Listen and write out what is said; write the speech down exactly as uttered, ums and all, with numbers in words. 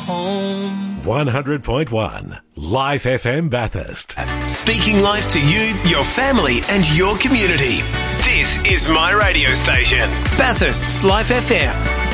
home. one hundred point one Life F M Bathurst. Speaking life to you, your family and your community. This is my radio station, Bathurst's Life F M.